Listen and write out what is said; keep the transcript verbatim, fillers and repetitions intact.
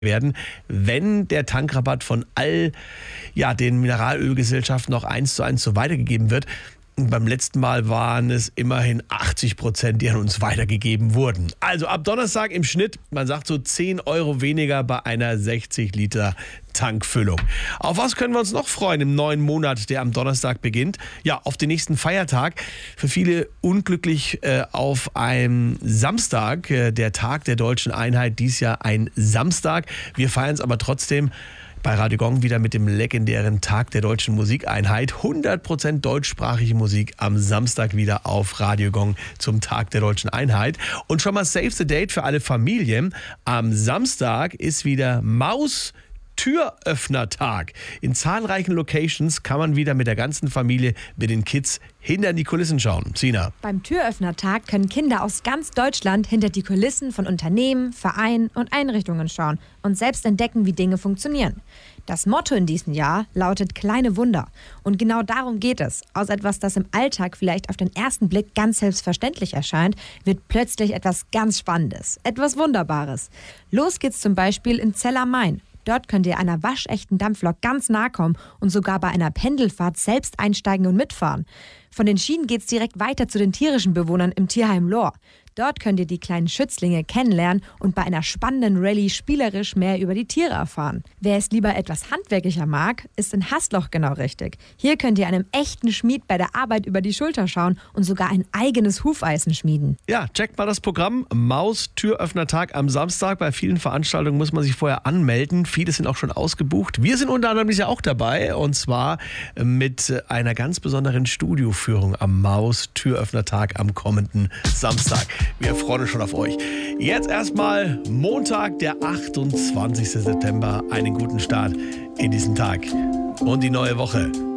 werden, wenn der Tankrabatt von all ja, den Mineralölgesellschaften noch eins zu eins so weitergegeben wird. Beim letzten Mal waren es immerhin achtzig Prozent, die an uns weitergegeben wurden. Also ab Donnerstag im Schnitt, man sagt so zehn Euro weniger bei einer sechzig Liter Tankfüllung. Auf was können wir uns noch freuen im neuen Monat, der am Donnerstag beginnt? Ja, auf den nächsten Feiertag. Für viele unglücklich äh, auf einem Samstag, äh, der Tag der deutschen Einheit, dies Jahr ein Samstag. Wir feiern es aber trotzdem bei Radio Gong wieder mit dem legendären Tag der deutschen Musikeinheit. hundert Prozent deutschsprachige Musik am Samstag wieder auf Radio Gong zum Tag der deutschen Einheit. Und schon mal save the date für alle Familien. Am Samstag ist wieder Maus Türöffnertag. In zahlreichen Locations kann man wieder mit der ganzen Familie, mit den Kids, hinter die Kulissen schauen. Sina. Beim Türöffnertag können Kinder aus ganz Deutschland hinter die Kulissen von Unternehmen, Vereinen und Einrichtungen schauen und selbst entdecken, wie Dinge funktionieren. Das Motto in diesem Jahr lautet Kleine Wunder. Und genau darum geht es. Aus etwas, das im Alltag vielleicht auf den ersten Blick ganz selbstverständlich erscheint, wird plötzlich etwas ganz Spannendes, etwas Wunderbares. Los geht's zum Beispiel in Zell am Main. Dort könnt ihr einer waschechten Dampflok ganz nahe kommen und sogar bei einer Pendelfahrt selbst einsteigen und mitfahren. Von den Schienen geht's direkt weiter zu den tierischen Bewohnern im Tierheim Lohr. Dort könnt ihr die kleinen Schützlinge kennenlernen und bei einer spannenden Rallye spielerisch mehr über die Tiere erfahren. Wer es lieber etwas handwerklicher mag, ist in Hasloch genau richtig. Hier könnt ihr einem echten Schmied bei der Arbeit über die Schulter schauen und sogar ein eigenes Hufeisen schmieden. Ja, checkt mal das Programm. Maus-Türöffnertag am Samstag. Bei vielen Veranstaltungen muss man sich vorher anmelden. Viele sind auch schon ausgebucht. Wir sind unter anderem ja auch dabei und zwar mit einer ganz besonderen Studioführung am Maus-Türöffnertag am kommenden Samstag. Wir freuen uns schon auf euch. Jetzt erstmal Montag, der achtundzwanzigsten September. Einen guten Start in diesen Tag und die neue Woche.